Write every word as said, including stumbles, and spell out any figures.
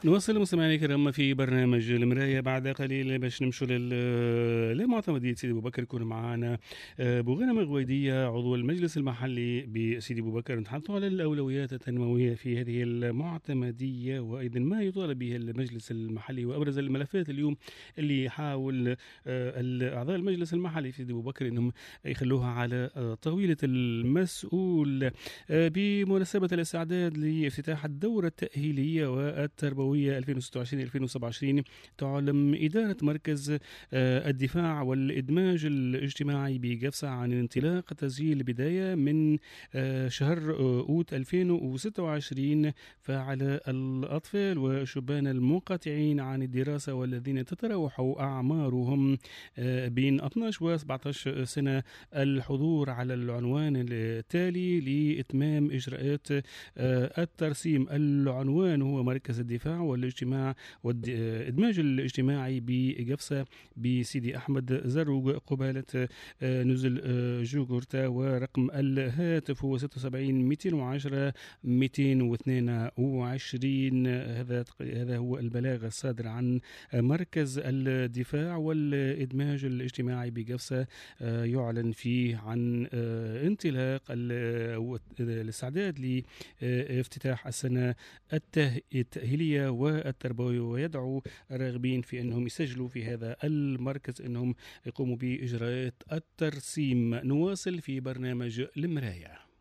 نواصل مستمعينا الكرام في برنامج المراية. بعد قليل باش نمشوا لل- لمعتمدية سيدي أبو بكر. يكون معنا آه، بوغنم غويدية عضو المجلس المحلي بسيدي أبو بكر. نتحدثوا على الأولويات التنموية في هذه المعتمدية وأيضا ما يطالب به المجلس المحلي وأبرز الملفات اليوم اللي يحاول آه، أعضاء المجلس المحلي في سيدي أبو بكر أنهم يخلوها على آه، طاولة المسؤول آه، بمناسبة الاستعداد لافتتاح الدورة التأهيلية والتربوية ألفين وستة وعشرين ألفين وسبعة وعشرين. تعلم إدارة مركز آه، الدفاع والإدماج الاجتماعي بقفصة عن انطلاق تسجيل بداية من آه، شهر آه، أوت ألفين وستة وعشرين. فعلى الأطفال والشبان المنقطعين عن الدراسة والذين تتراوح أعمارهم آه، بين اثناشر و سبعة عشر سنة الحضور على العنوان التالي لإتمام إجراءات آه، الترسيم. العنوان هو مركز الدفاع والاجتماع والإدماج الاجتماعي بقفصة بسيدي أحمد زروق قبالة آه، نزل آه، جوجورتا. ورقم الهاتف هو ستة وسبعين مئتين وعشرة مئتين واثنين وعشرين. هذا هذا هو البلاغ الصادر عن مركز الدفاع والإدماج الاجتماعي بقفصة، آه، يعلن فيه عن آه، انطلاق ال- الاستعداد لافتتاح السنة الته- التأهيلية والتربوية، ويدعو الراغبين في أنهم يسجلوا في هذا المركز أنهم يقوموا بإجراءات الترسيم. نواصل في برنامج المراية.